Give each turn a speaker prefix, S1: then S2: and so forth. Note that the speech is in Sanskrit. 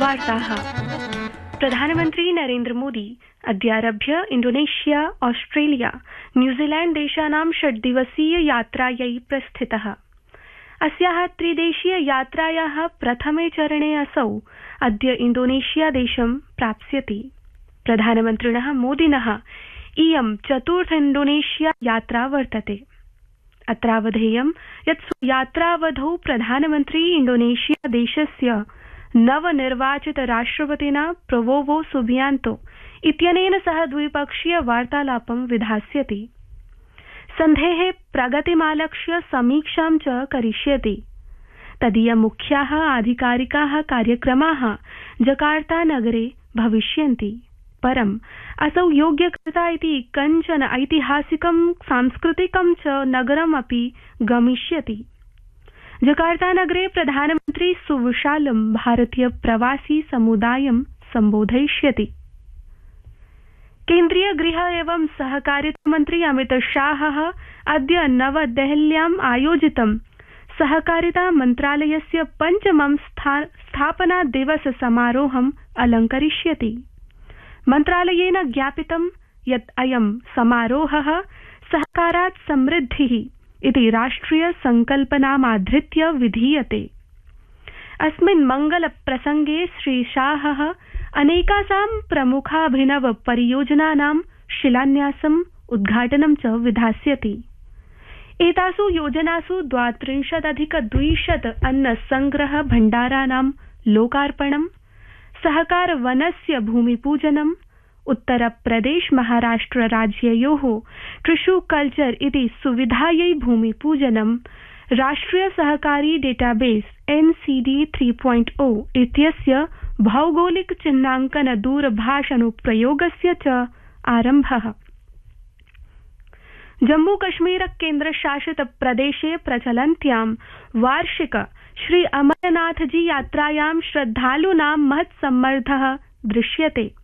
S1: वार्ताः। प्रधानमन्त्री Narendra Modi अद्यारभ्य Indonesia, Australia, New Zealand देशानां 6 दिवसीय यात्रायै प्रस्थितः। अस्याः त्रिदेशीय यात्रायाः प्रथमे चरणे असौ अद्य इण्डोनेशिया देशं प्राप्स्यति। प्रधानमन्त्रिणः मोदिनः इयं चतुर्थ इण्डोनेशिया यात्रा वर्तते। अत्रावधेयं यत् यात्रावधौ प्रधानमन्त्री इण्डोनेशिया देशस्य नवनिर्वाचित राष्ट्रपतिना प्रबोवो सुबियांतो इत्यनेन सह द्विपक्षीय वार्तालापं विधास्यति। सन्धेः प्रगतिमालक्ष्य समीक्षां च करिष्यति। तदीय मुख्याः आधिकारिकाः कार्यक्रमाः जकार्ता नगरे भविष्यन्ति। परम् असौ योग्यकर्ता इति कञ्चन ऐतिहासिकं सांस्कृतिकं च नगरमपि गमिष्यति। जकार्ता नगरे प्रधानमन्त्री सुविशालं भारतीय प्रवासी समुदायं सम्बोधयिष्यति। केन्द्रीय गृह एवं सहकारिता मन्त्री अमित शाहः अद्य नवदेहल्याम् आयोजितं सहकारिता मन्त्रालयस्य 5मं स्थापना दिवस समारोहम् अलङ्करिष्यति। मन्त्रालयेन ज्ञापितं यत् अयं समारोहः सहकारात् समृद्धिः इति राष्ट्रिय संकल्पनामाधृत्य विधीयते। अस्मिन् मंगल प्रसंगे श्री शाहः अनेकासां प्रमुखाभिनव परियोजनानां शिलान्यासम् उद्घाटनं च विधास्यति। एतासु योजनासु 32,200 अन्न संग्रह भण्डाराणां लोकार्पणं, सहकार वनस्य भूमिपूजनम्, उत्तरप्रदेश महाराष्ट्र राज्ययोः टिश्यू कल्चर इति सुविधायै भूमिपूजनं, राष्ट्रिय सहकारी डेटाबेस NCD 3.0 इत्यस्य भौगोलिक चिह्नाङ्कन दूरभाषानुप्रयोगस्य च आरम्भः। जम्मू कश्मीर केन्द्रशासित प्रदेशे प्रचलन्त्यां वार्षिक श्री अमरनाथजी यात्रायां श्रद्धालूनां महत्सम्मर्दः दृश्यते।